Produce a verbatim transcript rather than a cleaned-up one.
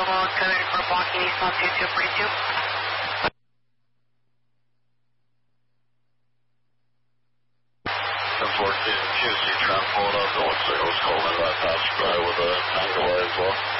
Bravo, code for blocking east on two two forty-two. ten fourteen, Q C tram pulled up, no one signals calling that passenger with a angle as well.